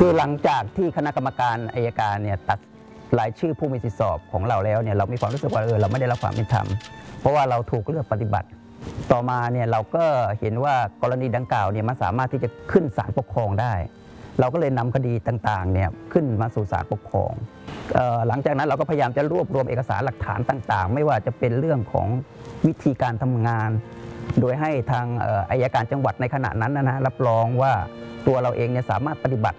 คือหลังจากที่คณะกรรมการอัยการเนี่ยตัดรายชื่อผู้มีสิทธิสอบของเราแล้วเนี่ยเรามีความรู้สึกว่าเราไม่ได้รับความเป็นธรรมเพราะว่าเราถูกเลือกปฏิบัติต่อมาเนี่ยเราก็เห็นว่ากรณีดังกล่าวเนี่ยมันสามารถที่จะขึ้นศาลปกครองได้เราก็เลยนำคดีต่างๆเนี่ยขึ้นมาสู่ศาลปกครองหลังจากนั้นเราก็พยายามจะรวบรวมเอกสารหลักฐานต่างๆไม่ว่าจะเป็นเรื่องของวิธีการทำงานโดยให้ทางอัยการจังหวัดในขณะนั้นนะรับรองว่าตัวเราเองเนี่ยสามารถปฏิบัติ